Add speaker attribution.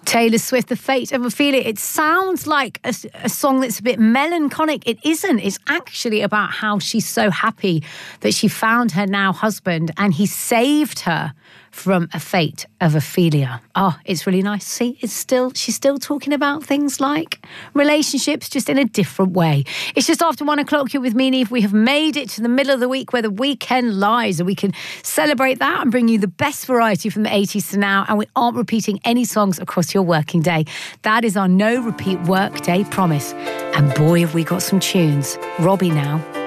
Speaker 1: Taylor Swift, The Fate of Ophelia. It sounds like a song that's a bit melancholic. It isn't. It's actually about how she's so happy that she found her now husband and he saved her from a fate of Ophelia. Oh, it's really nice. See, she's still talking about things like relationships, just in a different way. It's just after 1 o'clock. You're with me, Neve. We have made it to the middle of the week where the weekend lies, and we can celebrate that and bring you the best variety from the 80s to now, and we aren't repeating any songs across your working day. That is our no repeat work day promise. And boy, have we got some tunes. Robbie now.